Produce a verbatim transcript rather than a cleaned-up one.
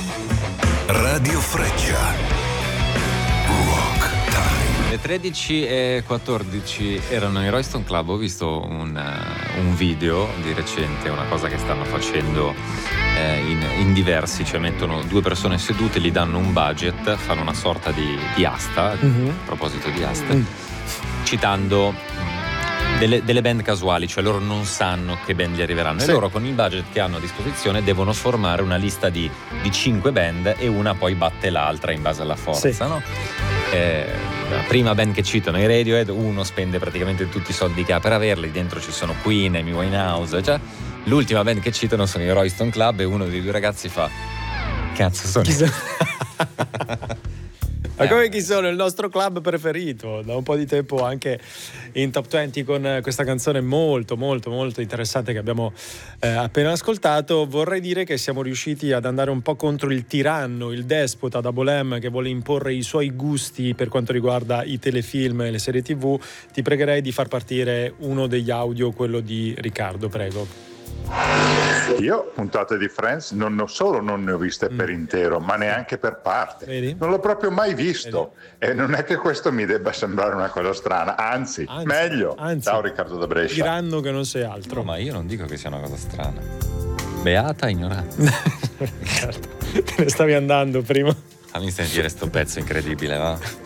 Radio Freccia. Rock Time. Le tredici e quattordici erano in Royston Club. Ho visto un, uh, un video di recente, una cosa che stanno facendo eh, in, in diversi, cioè mettono due persone sedute, gli danno un budget, fanno una sorta di, di asta, mm-hmm. a proposito di asta, mm. citando delle, delle band casuali, cioè loro non sanno che band gli arriveranno, sì. E loro con il budget che hanno a disposizione devono formare una lista di, di cinque band e una poi batte l'altra in base alla forza, sì. no? Eh, la prima band che citano i Radiohead, uno spende praticamente tutti i soldi che ha per averli, dentro ci sono Queen, Amy Winehouse, cioè l'ultima band che citano sono i Royston Club e uno dei due ragazzi fa: cazzo sono? Ma come chi sono? Il nostro club preferito da un po' di tempo, anche in Top venti, con questa canzone molto molto molto interessante che abbiamo eh, appena ascoltato. Vorrei dire che siamo riusciti ad andare un po' contro il tiranno, il despota Double M, che vuole imporre i suoi gusti per quanto riguarda i telefilm e le serie tv. Ti pregherei di far partire uno degli audio, quello di Riccardo, prego. Io puntate di Friends non ne solo non ne ho viste mm. per intero, ma neanche per parte. Vedi? Non l'ho proprio mai visto. Vedi? E non è che questo mi debba sembrare una cosa strana, anzi, anzi meglio. Anzi, ciao Riccardo da Brescia. Diranno che non sei altro. No, ma io non dico che sia una cosa strana. Beata ignorante. Te ne stavi andando prima. Fammi sentire sto pezzo incredibile, va?